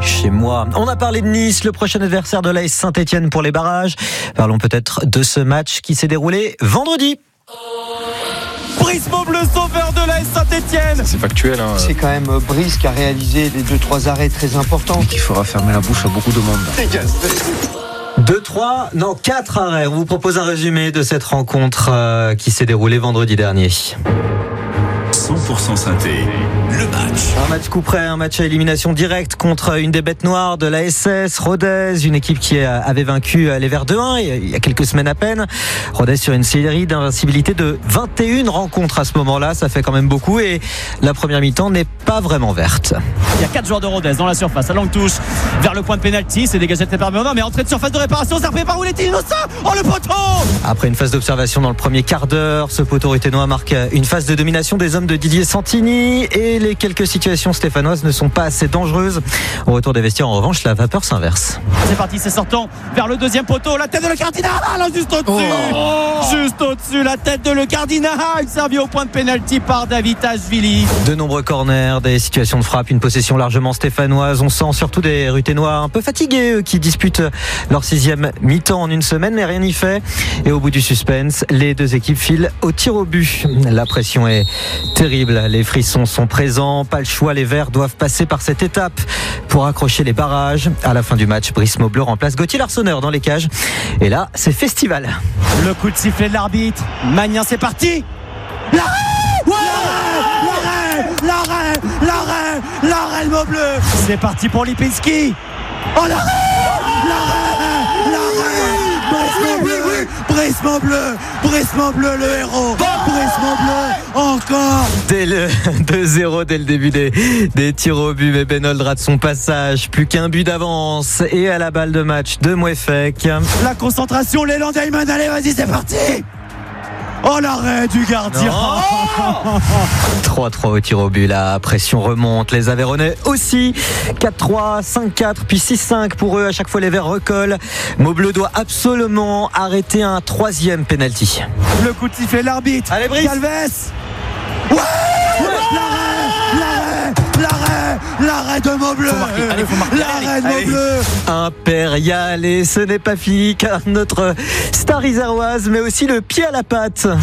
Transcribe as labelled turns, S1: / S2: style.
S1: chez moi. On a parlé de Nice, le prochain adversaire de l'AS Saint-Etienne pour les barrages. Parlons peut-être de ce match qui s'est déroulé vendredi.
S2: Brice Maubleu, sauveur de l'AS Saint-Etienne.
S3: C'est factuel.
S4: C'est quand même Brice qui a réalisé les 2-3 arrêts très importants.
S3: Il fera fermer la bouche à beaucoup de monde.
S1: 4 arrêts. On vous propose un résumé de cette rencontre qui s'est déroulée vendredi dernier.
S5: 100% synthé, le match.
S1: Un match coup près, un match à élimination directe contre une des bêtes noires de la SS, Rodez, une équipe qui avait vaincu les Verts 2-1 il y a quelques semaines à peine. Rodez sur une série d'invincibilité de 21 rencontres à ce moment-là, ça fait quand même beaucoup et la première mi-temps n'est pas vraiment verte.
S2: Il y a 4 joueurs de Rodez dans la surface, à longue touche vers le point de pénalty, c'est dégagé par Bernard, mais entrée de surface de réparation, c'est repris par Ouletty Innocent. Oh le poteau!
S1: Après une phase d'observation dans le premier quart d'heure, ce poteau ruténois marque une phase de domination des hommes de Didier Santini et les quelques situations stéphanoises ne sont pas assez dangereuses. Au retour des vestiaires, en revanche, la vapeur s'inverse.
S2: C'est parti, c'est sortant vers le deuxième poteau, la tête de Le Cardinal, juste au-dessus, juste au-dessus, la tête de Le Cardinal, servi au point de pénalty par Davitashvili.
S1: De nombreux corners, des situations de frappe, une possession largement stéphanoise. On sent surtout des ruténois un peu fatigués, eux, qui disputent leur 6e mi-temps en une semaine, mais rien n'y fait. Et au bout du suspense, les deux équipes filent au tir au but. La pression est terrible, les frissons sont présents, pas le choix, les Verts doivent passer par cette étape pour accrocher les barrages. À la fin du match, Brice Maubleu remplace Gauthier Larsonneur dans les cages. Et là, c'est festival.
S2: Le coup de sifflet de l'arbitre, Magnin, c'est parti. L'arrêt de Maubleu. C'est parti pour Lipinski. Oh l'arrêt. Brice Maubleu, le héros. Brice Maubleu, encore.
S1: Dès le 2-0, dès le début des tirs au but, mais Benoît rate son passage. Plus qu'un but d'avance. Et à la balle de match de Mouefek.
S2: La concentration, l'élan d'Ayman, allez, vas-y, c'est parti. Oh l'arrêt du gardien.
S1: 3-3 au tir au but, la pression remonte, les Aveyronnais aussi. 4-3, 5-4, puis 6-5 pour eux, à chaque fois les Verts recollent. Maubleu doit absolument arrêter un 3e penalty.
S2: Le coup de sifflet de l'arbitre.
S1: Allez Brice.
S2: Calves. Ouais. L'arrêt de Maubleu. L'arrêt de Maubleu.
S1: Impérial, et ce n'est pas fini car notre star iséroise met aussi le pied à la patte.